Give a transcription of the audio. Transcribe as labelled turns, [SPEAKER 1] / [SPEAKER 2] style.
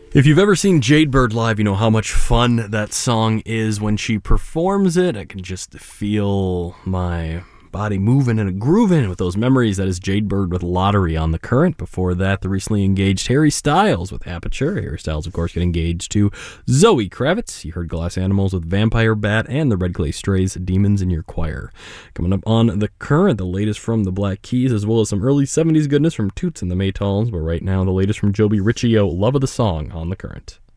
[SPEAKER 1] If you've ever seen Jade Bird live, you know how much fun that song is when she performs it. I can just feel my body moving and grooving with those memories. That is Jade Bird with Lottery on The Current. Before that, the recently engaged Harry Styles with Aperture. Harry Styles, of course, getting engaged to Zoe Kravitz. You heard Glass Animals with Vampire Bat and the Red Clay Strays, Demons in Your Choir. Coming up on The Current, the latest from the Black Keys, as well as some early 70s goodness from Toots and the Maytals. But right now, the latest from Joby Riccio, Love of the Song on The Current.